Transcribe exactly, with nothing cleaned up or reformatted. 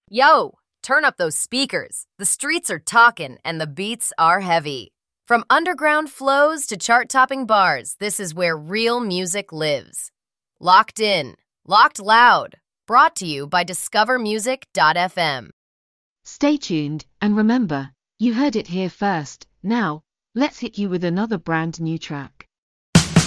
Yo, turn up those speakers. The streets are talking and the beats are heavy. From underground flows to chart-topping bars, this is where real music lives. Locked in, locked loud. Brought to you by discover music dot f m. Stay tuned, and remember, you heard it here first. Now, let's hit you with another brand new track.